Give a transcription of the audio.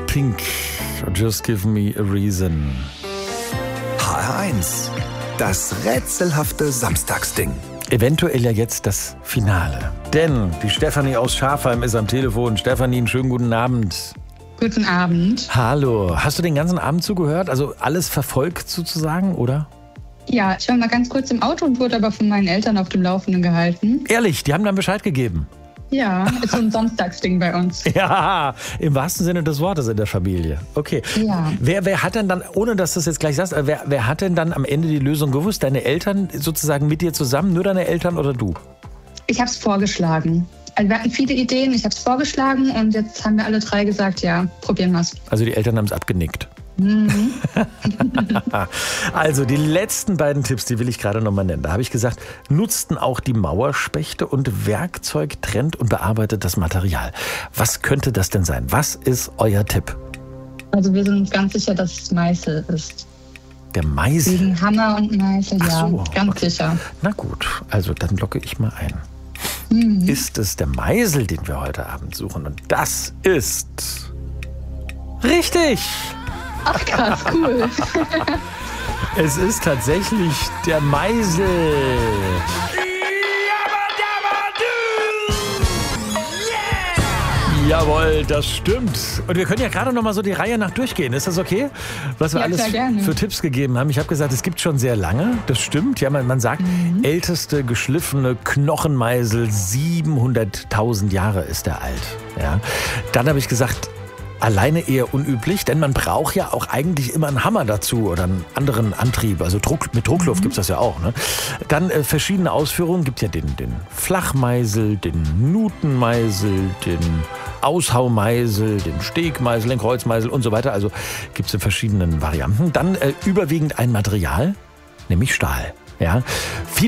Pink, Just Give Me a Reason. HR1, das rätselhafte Samstagsding. Eventuell ja jetzt das Finale. Denn die Stefanie aus Schafheim ist am Telefon. Stefanie, einen schönen guten Abend. Guten Abend. Hallo. Hast du den ganzen Abend zugehört? Also alles verfolgt sozusagen, oder? Ja, ich war mal ganz kurz im Auto und wurde aber von meinen Eltern auf dem Laufenden gehalten. Ehrlich, die haben dann Bescheid gegeben? Ja, ist so ein Samstagsding bei uns. Ja, im wahrsten Sinne des Wortes in der Familie. Okay. Ja. Wer hat denn dann, ohne dass du es jetzt gleich sagst, wer hat denn dann am Ende die Lösung gewusst? Deine Eltern sozusagen mit dir zusammen? Nur deine Eltern oder du? Ich habe es vorgeschlagen. Also wir hatten viele Ideen, ich habe es vorgeschlagen und jetzt haben wir alle drei gesagt, ja, probieren wir es. Also die Eltern haben es abgenickt. Also die letzten beiden Tipps, die will ich gerade nochmal nennen. Da habe ich gesagt, nutzten auch die Mauerspechte und Werkzeug trennt und bearbeitet das Material. Was könnte das denn sein? Was ist euer Tipp? Also wir sind uns ganz sicher, dass es Meißel ist. Der Meißel? Wegen Hammer und Meißel, Ach so, ja, ganz okay. sicher. Na gut, also dann locke ich mal ein. Ist es der Meißel, den wir heute Abend suchen? Und das ist richtig! Ach krass, cool. Es ist tatsächlich der Meißel. Jawohl, das stimmt. Und wir können ja gerade noch mal so die Reihe nach durchgehen. Ist das okay? Was wir Ja, alles klar, gerne. für Tipps gegeben haben. Ich habe gesagt, es gibt schon sehr lange. Das stimmt. Ja, man sagt, älteste geschliffene Knochenmeißel, 700.000 Jahre ist der alt. Ja. Dann habe ich gesagt, alleine eher unüblich, denn man braucht ja auch eigentlich immer einen Hammer dazu oder einen anderen Antrieb. Also mit Druckluft gibt's das ja auch. Ne? Dann verschiedene Ausführungen. Gibt ja den Flachmeißel, den Nutenmeißel, den Aushaumeißel, den Stegmeißel, den Kreuzmeißel und so weiter. Also gibt's in verschiedenen Varianten. Dann überwiegend ein Material, nämlich Stahl. Ja? Viele